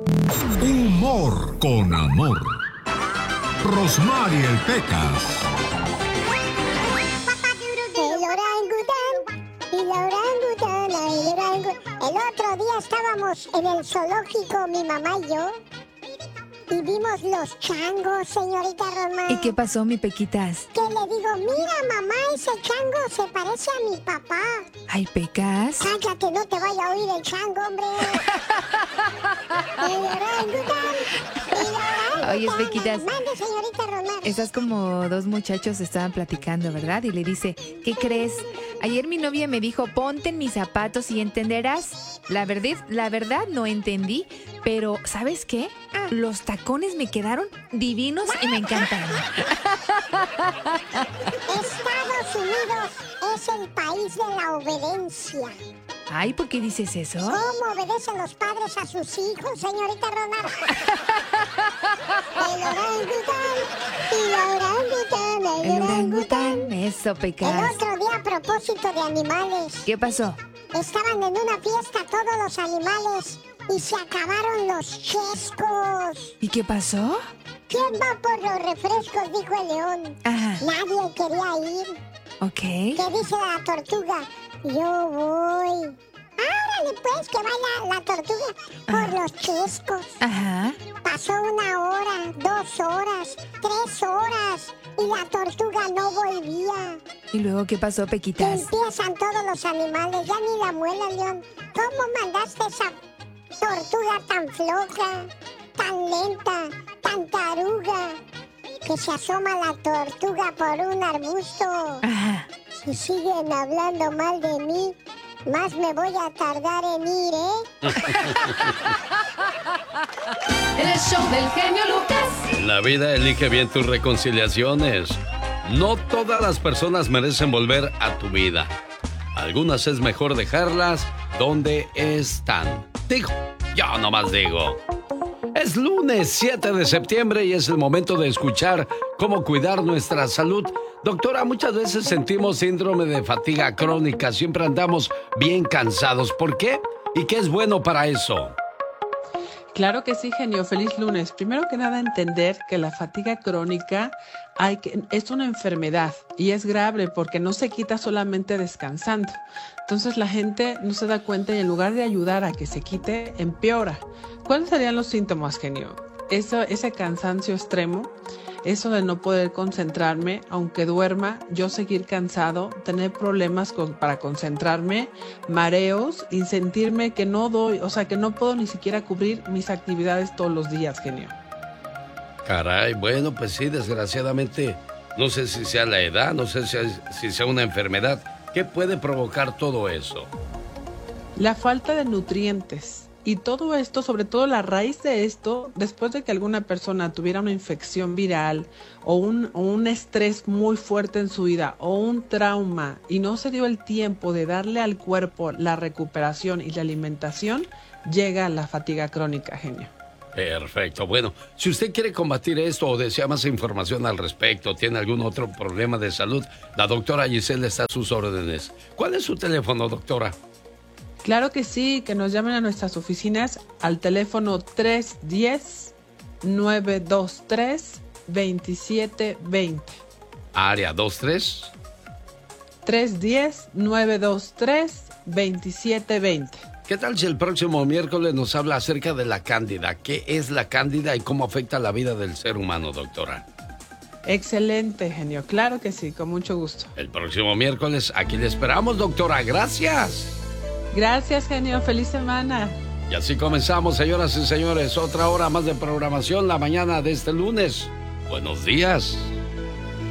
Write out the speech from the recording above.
Humor con amor. Rosmarie el Pecas. El otro día estábamos en el zoológico, mi mamá y yo, y vimos los changos, señorita Roma. ¿Y qué pasó, mi Pequitas? Que le digo, mira, mamá, ese chango se parece a mi papá. Ay, Pecas. Cállate, no te vaya a oír el chango, hombre. Oye, Pequitas. Mande, señorita Roma. Estás como dos muchachos estaban platicando, ¿verdad? Y le dice, ¿qué crees? Ayer mi novia me dijo, ponte en mis zapatos y entenderás. La verdad no entendí, pero ¿sabes qué? Los tacones me quedaron divinos y me encantaron. Estados Unidos es el país de la obediencia. Ay, ¿por qué dices eso? ¿Cómo obedecen los padres a sus hijos, señorita Ronald? El orangután. Eso, Pecas. El otro día, a propósito de animales. ¿Qué pasó? Estaban en una fiesta todos los animales y se acabaron los chescos. ¿Y qué pasó? ¿Quién va por los refrescos? Dijo el león. Ajá. Nadie quería ir. Ok. ¿Qué dice la tortuga? Yo voy. Árale, pues, que vaya la tortuga por los chescos. Ajá. Pasó 1 hora, 2 horas, 3 horas y la tortuga no volvía. ¿Y luego qué pasó, Pequitas? Empiezan todos los animales, ya ni la muela, León. ¿Cómo mandaste esa tortuga tan floja, tan lenta, tan taruga? Que se asoma la tortuga por un arbusto. Ajá. Si siguen hablando mal de mí, más me voy a tardar en ir, ¿eh? El show del genio Lucas. En la vida elige bien tus reconciliaciones. No todas las personas merecen volver a tu vida. Algunas es mejor dejarlas donde están. Digo, yo nomás digo. Es lunes 7 de septiembre y es el momento de escuchar cómo cuidar nuestra salud. Doctora, muchas veces sentimos síndrome de fatiga crónica. Siempre andamos bien cansados. ¿Por qué? ¿Y qué es bueno para eso? Claro que sí, genio. Feliz lunes. Primero que nada, entender que la fatiga crónica es una enfermedad y es grave porque no se quita solamente descansando. Entonces la gente no se da cuenta y en lugar de ayudar a que se quite, empeora. ¿Cuáles serían los síntomas, genio? Ese cansancio extremo, eso de no poder concentrarme, aunque duerma, yo seguir cansado, tener problemas para concentrarme, mareos y sentirme que no puedo ni siquiera cubrir mis actividades todos los días, genio. Caray, bueno, pues sí, desgraciadamente, no sé si sea la edad, no sé si sea una enfermedad. ¿Qué puede provocar todo eso? La falta de nutrientes. Y todo esto, sobre todo la raíz de esto, después de que alguna persona tuviera una infección viral o un estrés muy fuerte en su vida o un trauma y no se dio el tiempo de darle al cuerpo la recuperación y la alimentación, llega la fatiga crónica, genio. Perfecto. Bueno, si usted quiere combatir esto o desea más información al respecto, tiene algún otro problema de salud, la doctora Giselle está a sus órdenes. ¿Cuál es su teléfono, doctora? Claro que sí, que nos llamen a nuestras oficinas al teléfono 310-923-2720. Área 23. 310-923-2720. ¿Qué tal si el próximo miércoles nos habla acerca de la cándida? ¿Qué es la cándida y cómo afecta la vida del ser humano, doctora? Excelente, genio. Claro que sí, con mucho gusto. El próximo miércoles aquí le esperamos, doctora. Gracias. Gracias, genio. Feliz semana. Y así comenzamos, señoras y señores. Otra hora más de programación la mañana de este lunes. Buenos días.